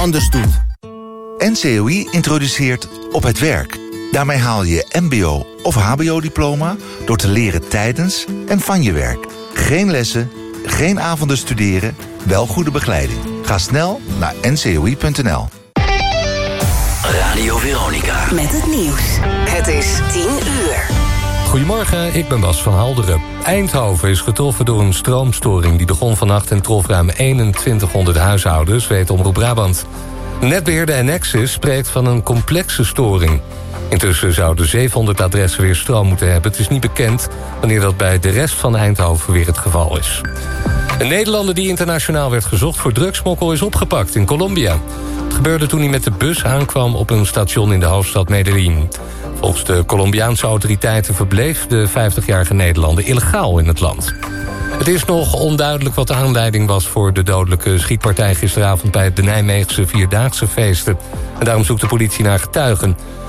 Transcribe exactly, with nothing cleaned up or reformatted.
anders doet. N C O I introduceert Op het Werk. Daarmee haal je mbo- of hbo-diploma door te leren tijdens en van je werk. Geen lessen, geen avonden studeren, wel goede begeleiding. Ga snel naar n c o i punt n l. Radio Veronica. Met het nieuws. Het is tien uur. Goedemorgen, ik ben Bas van Halderen. Eindhoven is getroffen door een stroomstoring. Die begon vannacht en trof ruim eenentwintighonderd huishoudens, weet Omroep Brabant. Netbeheerder Enexis spreekt van een complexe storing. Intussen zouden zevenhonderd adressen weer stroom moeten hebben. Het is niet bekend wanneer dat bij de rest van Eindhoven weer het geval is. Een Nederlander die internationaal werd gezocht voor drugsmokkel is opgepakt in Colombia. Het gebeurde toen hij met de bus aankwam op een station in de hoofdstad Medellín. Volgens de Colombiaanse autoriteiten verbleef de vijftigjarige Nederlander illegaal in het land. Het is nog onduidelijk wat de aanleiding was voor de dodelijke schietpartij gisteravond bij de Nijmeegse Vierdaagse feesten. En daarom zoekt de politie naar getuigen.